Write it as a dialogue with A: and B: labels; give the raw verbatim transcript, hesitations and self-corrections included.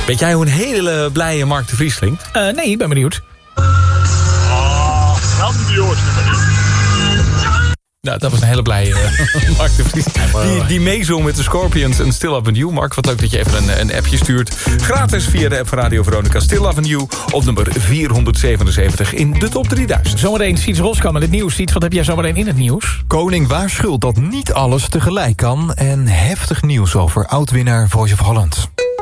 A: Weet jij hoe een hele blije Mark de Vries klinkt?
B: Uh, nee, ik ben benieuwd.
C: Ah, grandioos nummer.
A: Nou, dat was een hele blije uh, Mark de Vries. Die, die meezong met de Scorpions en Still Love You. Mark, wat leuk dat je even een, een appje stuurt. Gratis via de app van Radio Veronica. Still Love You op nummer vierhonderdzevenenzeventig in de top drieduizend.
B: Zometeen Siets Roskam met het nieuws. Siets, wat heb jij zometeen in het nieuws?
D: Koning waarschuwt dat niet alles tegelijk kan. En heftig nieuws over oud-winnaar Voice of Holland.